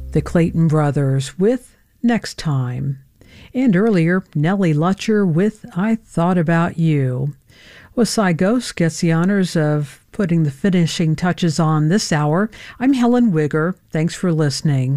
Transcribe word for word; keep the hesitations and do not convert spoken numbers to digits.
The Clayton Brothers with Next Time. And earlier, Nellie Lutcher with I Thought About You. Well, Cy Ghost gets the honors of putting the finishing touches on this hour. I'm Helen Wigger. Thanks for listening.